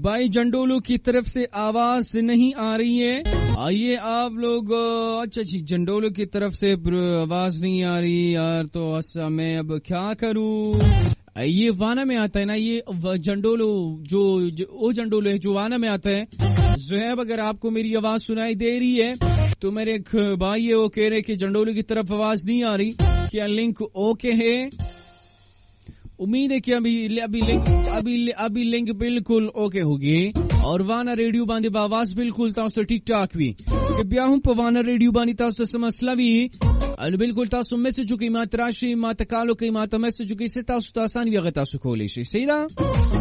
भाई जंडोलो की तरफ से आवाज नहीं आ रही है। आइए आप लोग, अच्छा जी जंडोलो की तरफ से आवाज नहीं आ रही यार, तो अच्छा मैं अब क्या करूं। ये वाना में आता है ना, ये जंडोलो जो वो जंडोलो है जो वाना में आता है। ज़ुहैब अगर आपको मेरी आवाज सुनाई दे रही है तो मेरे एक भाई है वो कह रहे कि जंडोलो की तरफ आवाज नहीं आ रही, क्या लिंक ओके है? उम्मीद है कि अभी लिंक बिल्कुल ओके होगी और वाना रेडियो बांधे आवाज बिल्कुल तास्तो ठीक ठाक भी कि ब्याहूं पर वाना रेडियो बांधी तास्तो मसला भी अन बिल्कुल तासु मैसेज की मात राशि मात कालो की मात मैसेज की से तासु आसानी वगैरह तासु खोले सही